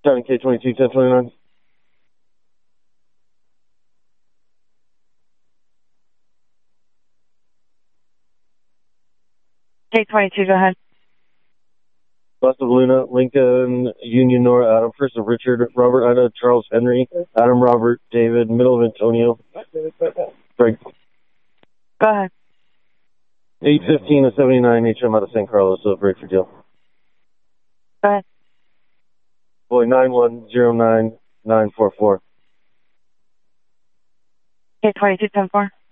County K-22, 1029. K-22, go ahead. West of Luna, Lincoln, Union, Nora, Adam, first of Richard, Robert, Ida, Charles, Henry, Adam, Robert, David, middle of Antonio. Greg. Go ahead. 815 to 79 HM out of San Carlos, so break for deal. Go ahead. Boy, 9109944. K-22, 10-4.